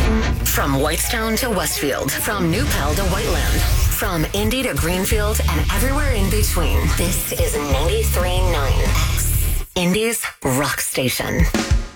From Whitestown to Westfield, from New Pal to Whiteland, from Indy to Greenfield and everywhere in between. This is 93.9 X, Indy's rock station.